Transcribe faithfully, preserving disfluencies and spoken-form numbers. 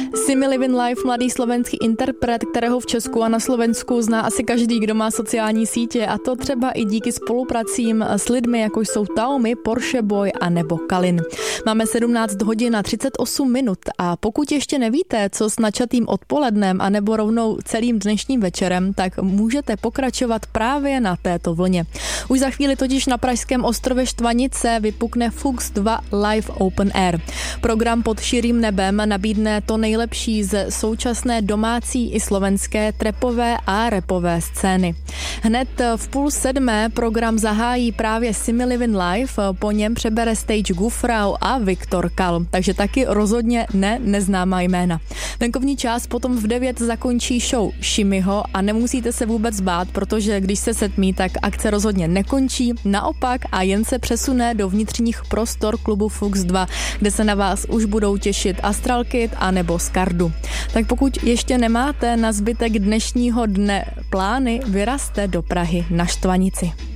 Simi Living Life, mladý slovenský interpret, kterého v Česku a na Slovensku zná asi každý, kdo má sociální sítě, a to třeba i díky spolupracím s lidmi, jako jsou Taomi, Porsche Boy a nebo Kalin. Máme sedmnáct hodin a třicet osm minut a pokud ještě nevíte, co s načatým odpolednem a nebo rovnou celým dnešním večerem, tak můžete pokračovat právě na této vlně. Už za chvíli totiž na pražském ostrově Štvanice vypukne Fux dva Live Open Air. Program pod širým nebem nabídne to nejlepší ze současné domácí i slovenské trapové a rapové scény. Hned v půl sedmé program zahájí právě Simi Living Life, po něm přebere stage Gufrau a Viktor Kal, takže taky rozhodně ne neznámá jména. Venkovní část potom v devět zakončí show Shimiho a nemusíte se vůbec bát, protože když se setmí, tak akce rozhodně nekončí, naopak a jen se přesune do vnitřních prostor klubu Fux dva, kde se na vás už budou těšit Astral Kid a nebo Skardu. Tak pokud ještě nemáte na zbytek dnešního dne plány, vyrazte do Prahy na Štvanici.